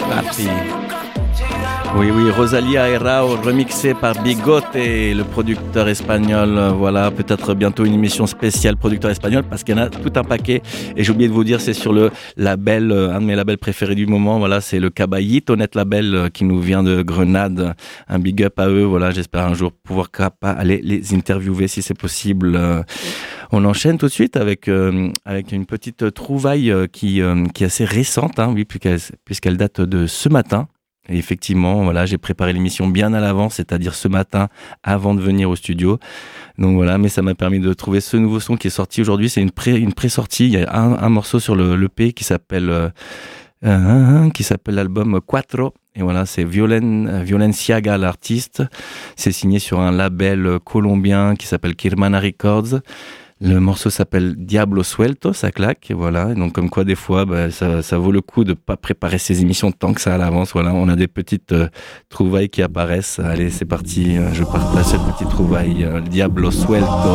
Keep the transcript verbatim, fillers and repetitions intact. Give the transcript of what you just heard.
Parti. Oui, oui, Rosalía Errao, remixé par Bigote, le producteur espagnol. Voilà, peut-être bientôt une émission spéciale producteur espagnol parce qu'il y en a tout un paquet. Et j'ai oublié de vous dire, c'est sur le label, un de mes labels préférés du moment. Voilà, c'est le Caballito Net Label qui nous vient de Grenade. Un big up à eux. Voilà, j'espère un jour pouvoir aller les interviewer si c'est possible. On enchaîne tout de suite avec euh, avec une petite trouvaille qui euh, qui est assez récente, hein, oui, puisqu'elle, puisqu'elle date de ce matin. Et effectivement, voilà, j'ai préparé l'émission bien à l'avance, c'est-à-dire ce matin, avant de venir au studio. Donc voilà, mais ça m'a permis de trouver ce nouveau son qui est sorti aujourd'hui. C'est une pré, une pré-sortie. Il y a un, un morceau sur le, l'E P qui s'appelle, euh, euh, qui s'appelle l'album Quattro. Et voilà, c'est Violen, Violenciaga, l'artiste. C'est signé sur un label colombien qui s'appelle Kirmana Records. Le morceau s'appelle Diablo Suelto, ça claque, voilà. Et donc comme quoi des fois, bah, ça, ça vaut le coup de pas préparer ses émissions tant que ça à l'avance. Voilà, on a des petites euh, trouvailles qui apparaissent. Allez, c'est parti, je partage cette petite trouvaille, euh, Diablo Suelto.